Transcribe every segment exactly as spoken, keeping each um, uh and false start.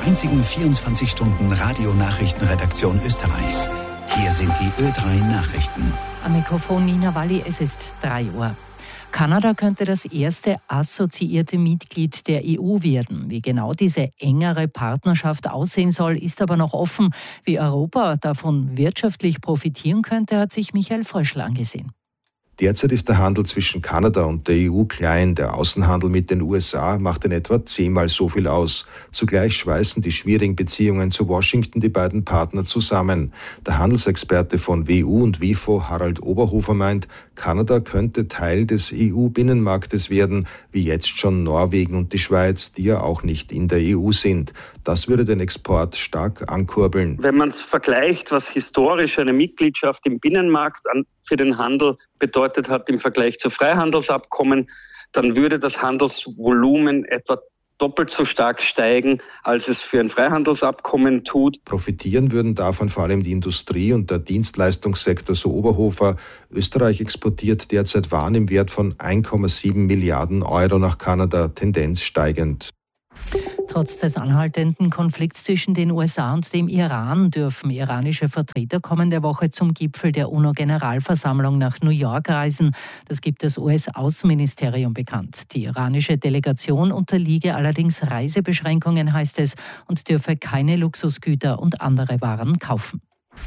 einzigen vierundzwanzig Stunden Radio-Nachrichtenredaktion Österreichs. Hier sind die Ö drei Nachrichten. Am Mikrofon Nina Walli, es ist drei Uhr. Kanada könnte das erste assoziierte Mitglied der E U werden. Wie genau diese engere Partnerschaft aussehen soll, ist aber noch offen. Wie Europa davon wirtschaftlich profitieren könnte, hat sich Michael Fröschl angesehen. Derzeit ist der Handel zwischen Kanada und der E U klein. Der Außenhandel mit den U S A macht in etwa zehnmal so viel aus. Zugleich schweißen die schwierigen Beziehungen zu Washington die beiden Partner zusammen. Der Handelsexperte von W U und WIFO, Harald Oberhofer, meint, Kanada könnte Teil des E U-Binnenmarktes werden, wie jetzt schon Norwegen und die Schweiz, die ja auch nicht in der E U sind. Das würde den Export stark ankurbeln. Wenn man es vergleicht, was historisch eine Mitgliedschaft im Binnenmarkt an, für den Handel bedeutet hat im Vergleich zu Freihandelsabkommen, dann würde das Handelsvolumen etwa doppelt so stark steigen, als es für ein Freihandelsabkommen tut. Profitieren würden davon vor allem die Industrie und der Dienstleistungssektor, so Oberhofer. Österreich exportiert derzeit Waren im Wert von eins Komma sieben Milliarden Euro nach Kanada, Tendenz steigend. Trotz des anhaltenden Konflikts zwischen den U S A und dem Iran dürfen iranische Vertreter kommende Woche zum Gipfel der UNO-Generalversammlung nach New York reisen. Das gibt das U S-Außenministerium bekannt. Die iranische Delegation unterliege allerdings Reisebeschränkungen, heißt es, und dürfe keine Luxusgüter und andere Waren kaufen.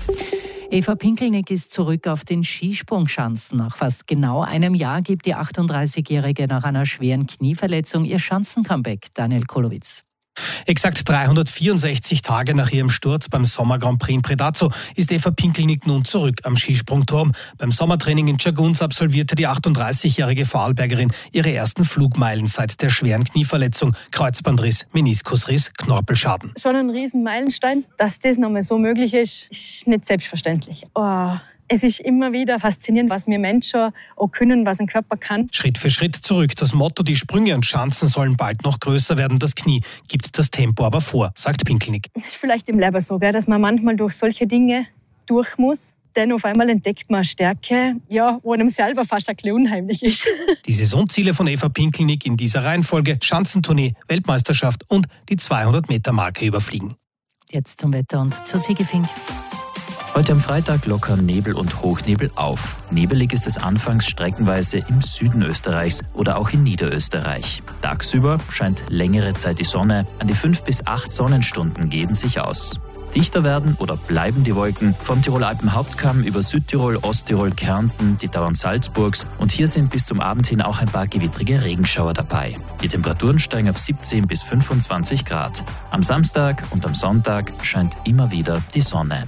Eva Pinkelnick ist zurück auf den Skisprungschanzen. Nach fast genau einem Jahr gibt die achtunddreißigjährige nach einer schweren Knieverletzung ihr Schanzencomeback. Daniel Kolowitz. Exakt dreihundertvierundsechzig Tage nach ihrem Sturz beim Sommer Grand Prix in Predazzo ist Eva Pinkelnick nun zurück am Skisprungturm. Beim Sommertraining in Jaguns absolvierte die achtunddreißigjährige Vorarlbergerin ihre ersten Flugmeilen seit der schweren Knieverletzung, Kreuzbandriss, Meniskusriss, Knorpelschaden. Schon ein riesen Meilenstein. Dass das nochmal so möglich ist, ist nicht selbstverständlich. Oh. Es ist immer wieder faszinierend, was wir Menschen auch können, was ein Körper kann. Schritt für Schritt zurück. Das Motto, die Sprünge und Schanzen sollen bald noch größer werden. Das Knie gibt das Tempo aber vor, sagt Pinkelnick. Vielleicht im Leben so, dass man manchmal durch solche Dinge durch muss. Denn auf einmal entdeckt man eine Stärke, ja, wo einem selber fast ein bisschen unheimlich ist. Die Saisonziele von Eva Pinkelnick in dieser Reihenfolge: Schanzentournee, Weltmeisterschaft und die zweihundert-Meter-Marke überfliegen. Jetzt zum Wetter und zur Siegefink. Heute am Freitag lockern Nebel und Hochnebel auf. Nebelig ist es anfangs streckenweise im Süden Österreichs oder auch in Niederösterreich. Tagsüber scheint längere Zeit die Sonne. An die fünf bis acht Sonnenstunden geben sich aus. Dichter werden oder bleiben die Wolken vom Tirol-Alpen-Hauptkamm über Südtirol, Osttirol, Kärnten, die Tauern Salzburgs, und hier sind bis zum Abend hin auch ein paar gewittrige Regenschauer dabei. Die Temperaturen steigen auf siebzehn bis fünfundzwanzig Grad. Am Samstag und am Sonntag scheint immer wieder die Sonne.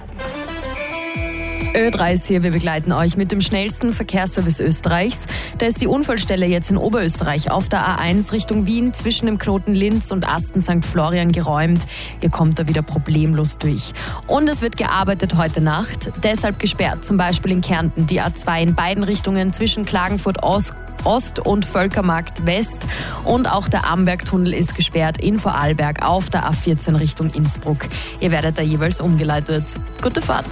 Ö drei ist hier, wir begleiten euch mit dem schnellsten Verkehrsservice Österreichs. Da ist die Unfallstelle jetzt in Oberösterreich auf der A eins Richtung Wien zwischen dem Knoten Linz und Asten Sankt Florian geräumt. Ihr kommt da wieder problemlos durch. Und es wird gearbeitet heute Nacht, deshalb gesperrt, zum Beispiel in Kärnten die A zwei in beiden Richtungen zwischen Klagenfurt Ost Ost und Völkermarkt West, und auch der Ambergtunnel ist gesperrt in Vorarlberg auf der A vierzehn Richtung Innsbruck. Ihr werdet da jeweils umgeleitet. Gute Fahrt!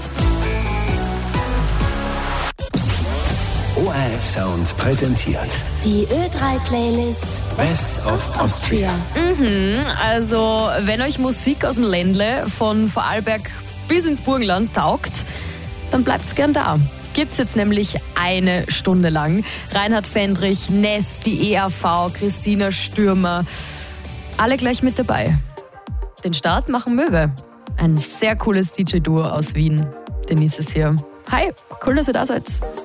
O R F Sound präsentiert die Ö drei Playlist Best of Austria. Mhm, also wenn euch Musik aus dem Ländle von Vorarlberg bis ins Burgenland taugt, dann bleibt's gern da. Gibt's jetzt nämlich eine Stunde lang. Reinhard Fendrich, Ness, die E R V, Christina Stürmer, alle gleich mit dabei. Den Start machen Möwe. Ein sehr cooles D J-Duo aus Wien. Denise ist hier. Hi, cool, dass ihr da seid.